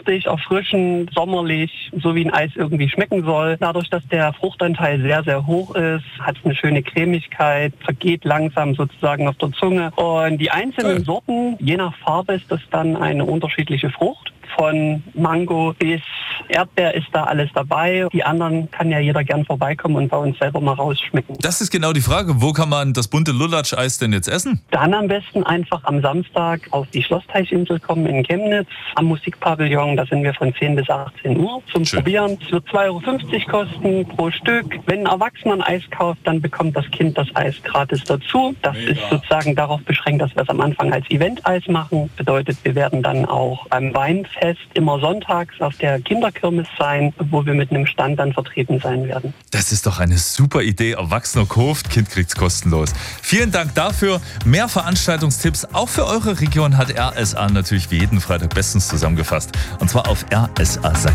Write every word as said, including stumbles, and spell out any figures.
fruchtig, erfrischend, sommerlich, so wie ein Eis irgendwie schmecken soll. Dadurch, dass der Fruchtanteil sehr, sehr hoch ist, hat es eine schöne Cremigkeit, vergeht langsam sozusagen auf der Zunge. Und die einzelnen Sorten, je nach Farbe ist das dann eine unterschiedliche Frucht. Von Mango bis Erdbeer ist da alles dabei. Die anderen kann ja jeder gern vorbeikommen und bei uns selber mal rausschmecken. Das ist genau die Frage. Wo kann man das bunte Lulatsch-Eis denn jetzt essen? Dann am besten einfach am Samstag auf die Schlossteichinsel kommen in Chemnitz, am Musikpavillon. Da sind wir von zehn bis achtzehn Uhr zum Schön. Probieren. Es wird zwei Euro fünfzig kosten pro Stück. Wenn ein Erwachsener ein Eis kauft, dann bekommt das Kind das Eis gratis dazu. Das Mega. ist sozusagen darauf beschränkt, dass wir es am Anfang als Event-Eis machen. Bedeutet, wir werden dann auch beim Weinfest immer sonntags auf der Kinderkirmes sein, wo wir mit einem Stand dann vertreten sein werden. Das ist doch eine super Idee. Erwachsener kauft, Kind kriegt's kostenlos. Vielen Dank dafür. Mehr Veranstaltungstipps auch für eure Region hat R S A natürlich wie jeden Freitag bestens zusammengefasst. Und zwar auf R S A.